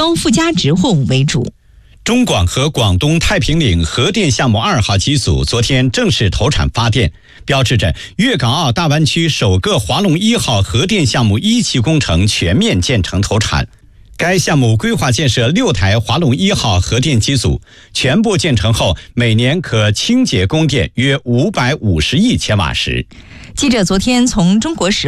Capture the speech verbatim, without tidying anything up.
高附加值货物为主。 中广和广东太平岭核电项目二号机组昨天正式投产发电，标志着粤港澳大湾区首个华龙一号核电项目一期工程全面建成投产。该项目规划建设六台华龙一号核电机组，全部建成后，每年可清洁供电约五百五十亿千瓦时。 记者昨天从中国时